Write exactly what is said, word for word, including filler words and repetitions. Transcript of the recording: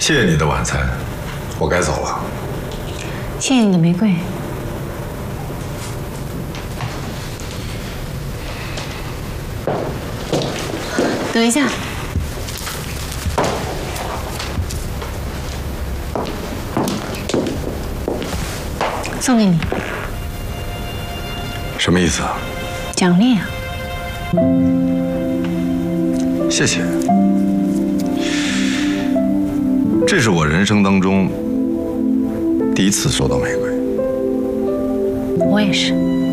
谢谢你的晚餐，我该走了。 谢谢你的玫瑰。等一下。 送给你， 什么意思啊？ 奖励啊！ 谢谢。这是我人生当中第一次收到玫瑰。 我也是。